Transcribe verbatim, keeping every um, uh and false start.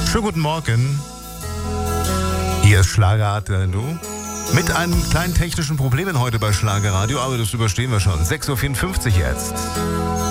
Schönen guten Morgen. Hier ist Schlagerradio. Mit einem kleinen technischen Problem heute bei Schlagerradio, aber das überstehen wir schon. sechs Uhr vierundfünfzig jetzt.